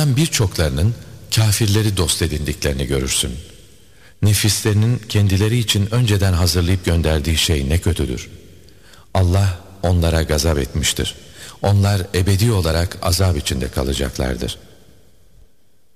Onlardan birçoklarının kafirleri dost edindiklerini görürsün. Nefislerinin kendileri için önceden hazırlayıp gönderdiği şey ne kötüdür. Allah onlara gazap etmiştir. Onlar ebedi olarak azap içinde kalacaklardır.